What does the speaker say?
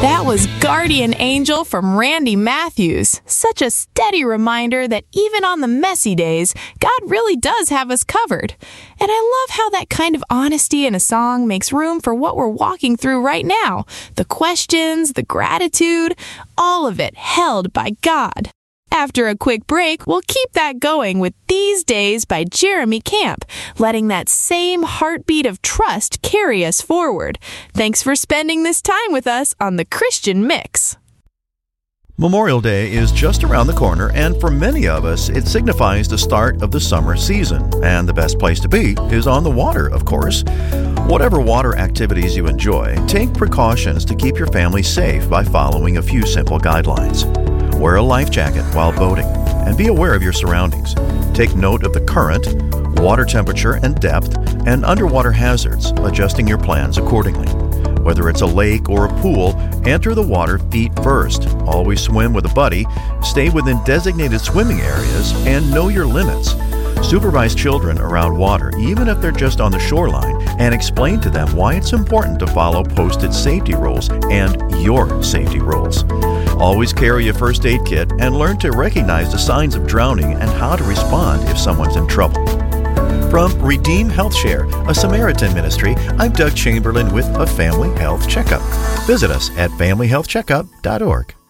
That was Guardian Angel from Randy Matthews. Such a steady reminder that even on the messy days, God really does have us covered. And I love how that kind of honesty in a song makes room for what we're walking through right now. The questions, the gratitude, all of it held by God. After a quick break, we'll keep that going with These Days by Jeremy Camp, letting that same heartbeat of trust carry us forward. Thanks for spending this time with us on The Christian Mix. Memorial Day is just around the corner, and for many of us, it signifies the start of the summer season. And the best place to be is on the water, of course. Whatever water activities you enjoy, take precautions to keep your family safe by following a few simple guidelines. Wear a life jacket while boating, and be aware of your surroundings. Take note of the current, water temperature and depth, and underwater hazards, adjusting your plans accordingly. Whether it's a lake or a pool, enter the water feet first. Always swim with a buddy, stay within designated swimming areas, and know your limits. Supervise children around water, even if they're just on the shoreline, and explain to them why it's important to follow posted safety rules and your safety rules. Always carry a first aid kit and learn to recognize the signs of drowning and how to respond if someone's in trouble. From Redeem Health Share, a Samaritan ministry, I'm Doug Chamberlain with a Family Health Checkup. Visit us at familyhealthcheckup.org.